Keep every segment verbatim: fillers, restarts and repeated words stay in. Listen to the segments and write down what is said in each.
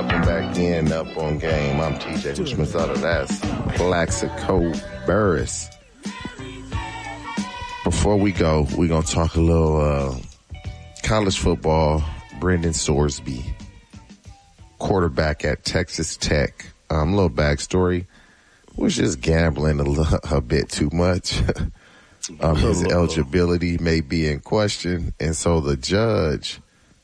Welcome back in Up on Game. I'm T J Houshmandzadeh. That's Plaxico Burress. Before we go, we're going to talk a little uh, college football. Brendan Sorsby, quarterback at Texas Tech. Um, little backstory. Was just gambling a, little, a bit too much. um, his eligibility may be in question. And so the judge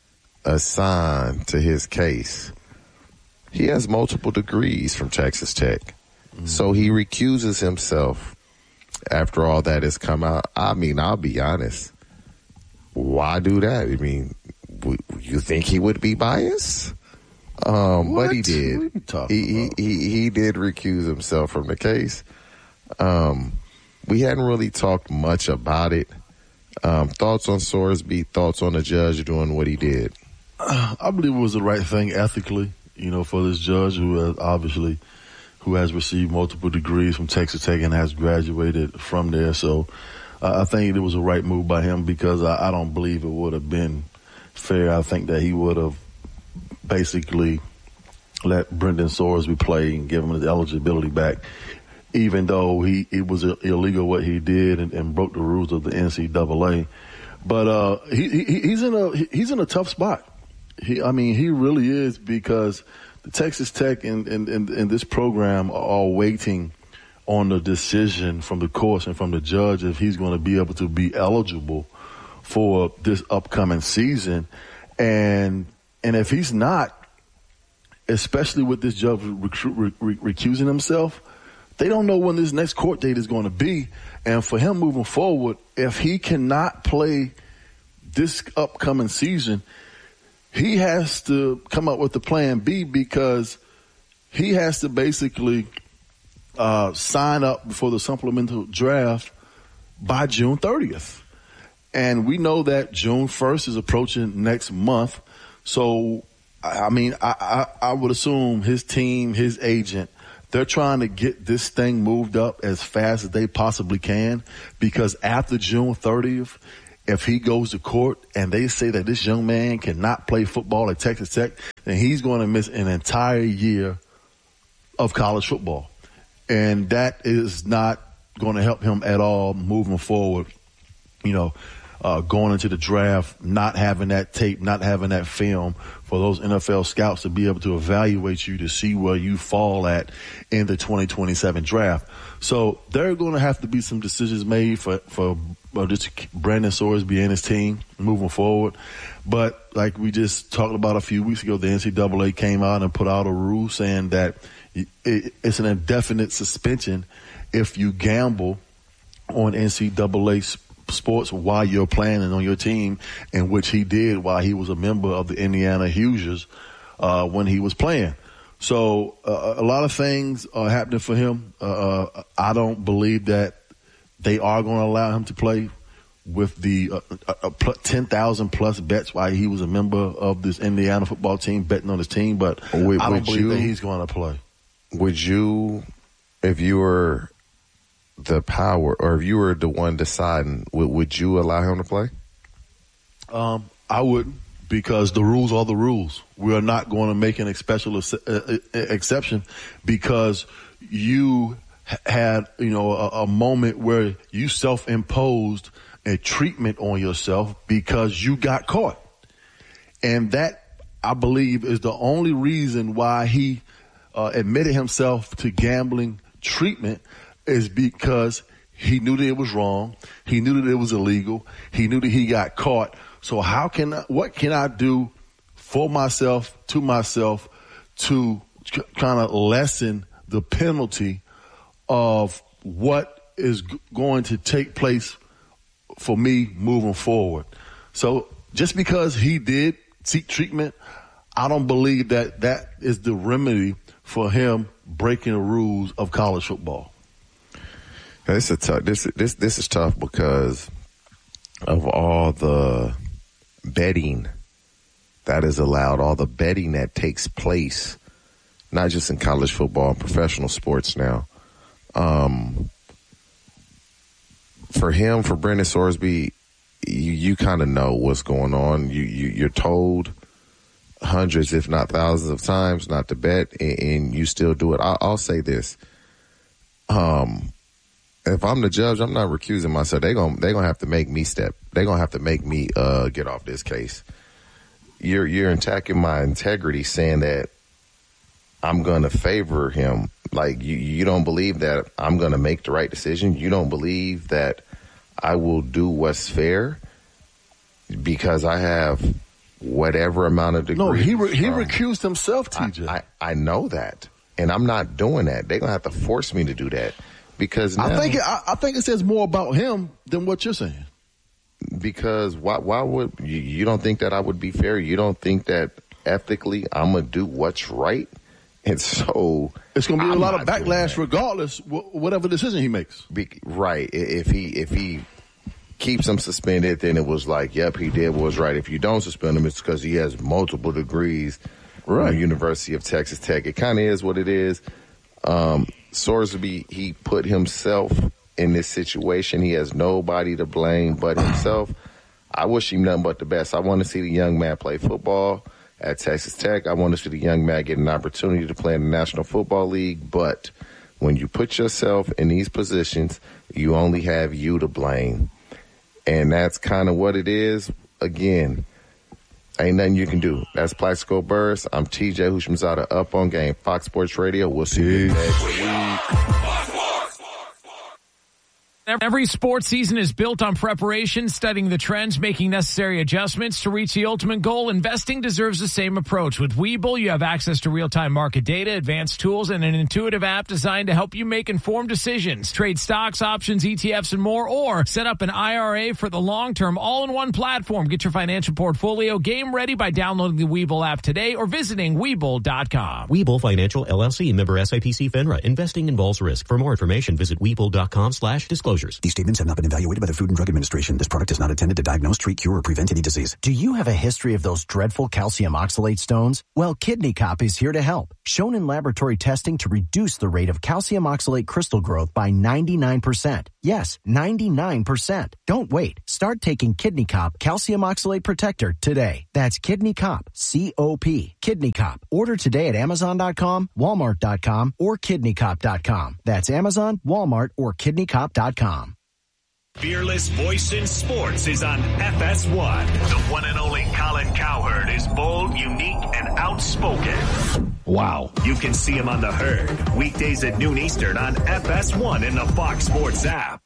assigned to his case, he has multiple degrees from Texas Tech. Mm-hmm. So he recuses himself after all that has come out. I mean, I'll be honest. Why do that? I mean, you think he would be biased? Um, but he did. He, he, he, he did recuse himself from the case. Um, we hadn't really talked much about it. Um, thoughts on Sorsby, thoughts on the judge doing what he did? Uh, I believe it was the right thing ethically, you know, for this judge who has obviously, who has received multiple degrees from Texas Tech and has graduated from there. So uh, I think it was a right move by him because I, I don't believe it would have been fair. I think that he would have basically let Brendan Sorsby play and give him his eligibility back, even though he it was illegal what he did and, and broke the rules of the N C double A. But uh, he, he he's in a he's in a tough spot. He, I mean, he really is, because the Texas Tech and, and, and, and this program are all waiting on the decision from the courts and from the judge if he's going to be able to be eligible for this upcoming season. And and if he's not, especially with this judge recru- re- re- recusing himself, they don't know when this next court date is going to be. And for him moving forward, if he cannot play this upcoming season, he has to come up with a plan B, because he has to basically uh, sign up for the supplemental draft by June thirtieth. And we know that June first is approaching next month. So, I mean, I, I, I would assume his team, his agent, they're trying to get this thing moved up as fast as they possibly can, because after June thirtieth, if he goes to court and they say that this young man cannot play football at Texas Tech, then he's going to miss an entire year of college football. And that is not going to help him at all moving forward, you know, uh, going into the draft, not having that tape, not having that film for those N F L scouts to be able to evaluate you to see where you fall at in the twenty twenty-seven draft. So there are going to have to be some decisions made for, for uh, just Brendan Sorsby and his team moving forward. But like we just talked about a few weeks ago, the N C double A came out and put out a rule saying that it, it's an indefinite suspension if you gamble on N C double A sports while you're playing and on your team, in which he did while he was a member of the Indiana Hoosiers uh, when he was playing. So uh, a lot of things are happening for him. Uh, I don't believe that they are going to allow him to play with the uh, uh, ten thousand plus bets while he was a member of this Indiana football team, betting on his team. But would, I don't believe you, that he's going to play. Would you, if you were the power, or if you were the one deciding, would, would you allow him to play? Um, I wouldn't, because the rules are the rules. We are not going to make an special ex- uh, exception because you had, you know, a, a moment where you self-imposed a treatment on yourself because you got caught. And that, I believe, is the only reason why he uh, admitted himself to gambling treatment, is because he knew that it was wrong. He knew that it was illegal. He knew that he got caught. So how can I, what can I do for myself, to myself, to c- kind of lessen the penalty of what is g- going to take place for me moving forward? So just because he did seek treatment, I don't believe that that is the remedy for him breaking the rules of college football. This is tough. This this this is tough because of all the betting that is allowed, all the betting that takes place, not just in college football and professional sports now. Um, for him, for Brendan Sorsby, you, you kind of know what's going on. You, you you're told hundreds, if not thousands of times not to bet, and, and you still do it. I, I'll say this. Um, if I'm the judge, I'm not recusing myself. They're going they're gonna have to make me step. They're going to have to make me uh, get off this case. You're, you're attacking my integrity saying that I'm going to favor him. Like, you, you don't believe that I'm going to make the right decision. You don't believe that I will do what's fair because I have whatever amount of degrees. No, he re- he um, recused himself, T J. I, I, I know that, and I'm not doing that. They're going to have to force me to do that because now, I think it, I, I think it says more about him than what you're saying. Because why, why would you, you don't think that I would be fair? You don't think that ethically I'm going to do what's right? And so it's going to be I'm a lot of not backlash regardless, wh- whatever decision he makes. Be, right. If he, if he keeps him suspended, then it was like, yep, he did what was right. If you don't suspend him, it's because he has multiple degrees right. from the University of Texas Tech. It kind of is what it is. Um, Sorsby, he put himself in this situation. He has nobody to blame but himself. I wish him nothing but the best. I want to see the young man play football at Texas Tech. I want to see the young man get an opportunity to play in the National Football League. But when you put yourself in these positions, you only have you to blame. And that's kind of what it is. Again, ain't nothing you can do. That's Plaxico Burress. I'm T J Houshmandzadeh, Up on Game, Fox Sports Radio. We'll see you next week. Every sports season is built on preparation, studying the trends, making necessary adjustments to reach the ultimate goal. Investing deserves the same approach. With Webull, you have access to real-time market data, advanced tools, and an intuitive app designed to help you make informed decisions. Trade stocks, options, E T Fs, and more, or set up an I R A for the long term, all in one platform. Get your financial portfolio game ready by downloading the Webull app today or visiting Webull dot com. Webull Financial, L L C, member S I P C FINRA. Investing involves risk. For more information, visit Webull dot com slash disclosures. These statements have not been evaluated by the Food and Drug Administration. This product is not intended to diagnose, treat, cure, or prevent any disease. Do you have a history of those dreadful calcium oxalate stones? Well, Kidney Cop is here to help. Shown in laboratory testing to reduce the rate of calcium oxalate crystal growth by ninety-nine percent. Yes, ninety-nine percent. Don't wait. Start taking Kidney Cop Calcium Oxalate Protector today. That's Kidney Cop, C O P. Kidney Cop. Order today at Amazon dot com, Walmart dot com, or Kidney Cop dot com. That's Amazon, Walmart, or Kidney Cop dot com. Fearless voice in sports is on F S one. The one and only Colin Cowherd is bold, unique, and outspoken. Wow. You can see him on The Herd, weekdays at noon Eastern on F S one in the Fox Sports app.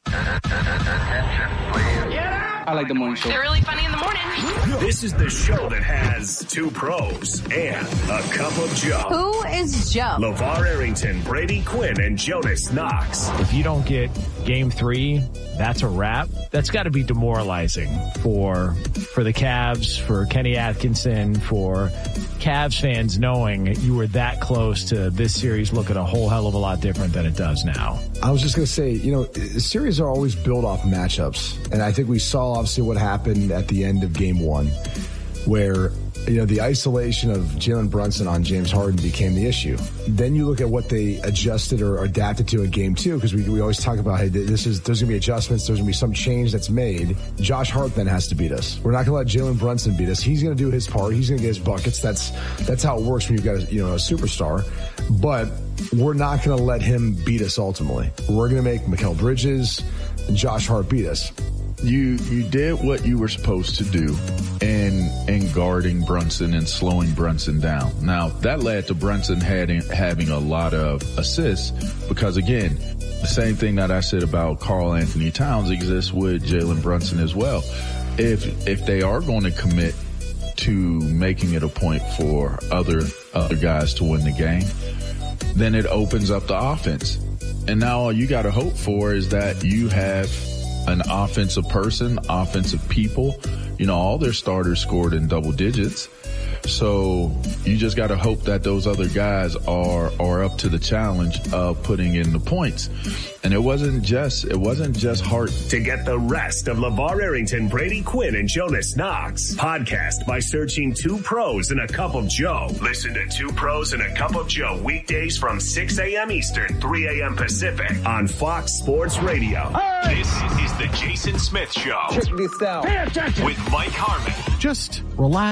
I like the morning show. They're really funny in the morning. This is the show that has two pros and a cup of Joe. Who is Joe? LeVar Arrington, Brady Quinn, and Jonas Knox. If you don't get game three, that's a wrap. That's got to be demoralizing for for the Cavs, for Kenny Atkinson, for Cavs fans knowing you were that close to this series looking a whole hell of a lot different than it does now. I was just going to say, you know, series are always built off matchups. And I think we saw obviously what happened at the end of game one where, you know, the isolation of Jalen Brunson on James Harden became the issue. Then you look at what they adjusted or adapted to in game two, because we, we always talk about, hey, this is, there's going to be adjustments. There's going to be some change that's made. Josh Hart then has to beat us. We're not going to let Jalen Brunson beat us. He's going to do his part. He's going to get his buckets. That's, that's how it works when you've got a, you know, a superstar. But we're not going to let him beat us ultimately. We're going to make Mikal Bridges and Josh Hart beat us. You you did what you were supposed to do in in guarding Brunson and slowing Brunson down. Now, that led to Brunson having, having a lot of assists because, again, the same thing that I said about Karl Anthony Towns exists with Jalen Brunson as well. If if they are going to commit to making it a point for other other guys to win the game, then it opens up the offense. And now all you got to hope for is that you have an offensive person, offensive people. You know, all their starters scored in double digits. So you just got to hope that those other guys are are up to the challenge of putting in the points. And it wasn't just it wasn't just Hart. To get the rest of LeVar Arrington, Brady Quinn, and Jonas Knox, podcast by searching Two Pros and a Cup of Joe. Listen to Two Pros and a Cup of Joe weekdays from six a.m. Eastern, three a.m. Pacific on Fox Sports Radio. Hey! This is the Jason Smith Show. Check this out. With Mike Harmon. Just relax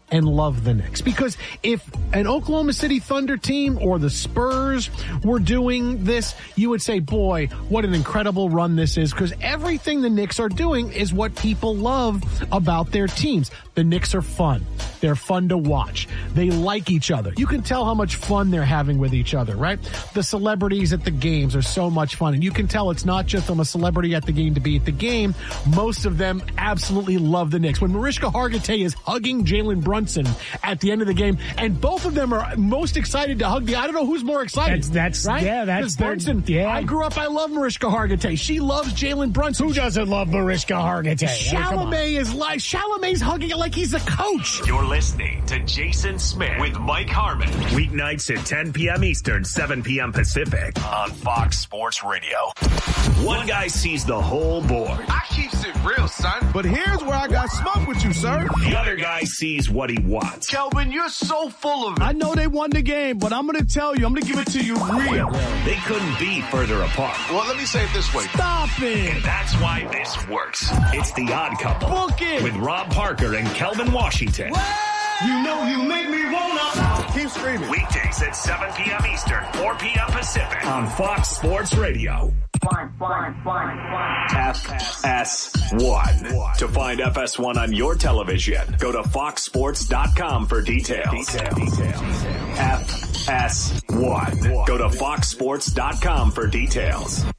and love the Knicks. Because if an Oklahoma City Thunder team or the Spurs were doing this, you would say, boy, what an incredible run this is. Because everything the Knicks are doing is what people love about their teams. The Knicks are fun. They're fun to watch. They like each other. You can tell how much fun they're having with each other, right? The celebrities at the games are so much fun. And you can tell it's not just I'm a celebrity at the game to be at the game. Most of them absolutely love the Knicks. When Mariska Hargitay is hugging Jalen Brunson at the end of the game, and both of them are most excited to hug the, I don't know who's more excited. That's, that's right? yeah, that's their, Brunson. Yeah. I grew up, I love Mariska Hargitay. She loves Jalen Brunson. Who doesn't love Mariska Hargitay? Chalamet is like, Chalamet's hugging it like he's a coach. You're listening to Jason Smith with Mike Harmon. Weeknights at ten p.m. Eastern, seven p.m. Pacific on Fox Sports Radio. One guy sees the whole board. I keeps it real, son. But here's where I got smoke with you, sir. The other guy sees what he wants. Kelvin, you're so full of it. I know they won the game, but I'm going to tell you, I'm going to give it to you real. They couldn't be further apart. Well, let me say it this way. Stop it. And that's why this works. It's The Odd Couple. Book it. With Rob Parker and Kelvin Washington. You know you make me wanna. Keep screaming. Weekdays at seven p.m. Eastern, four p.m. Pacific on Fox Sports Radio. One, one, one, one. F S one. To find F S one on your television, go to fox sports dot com for details. Details. F S one. Go to fox sports dot com for details.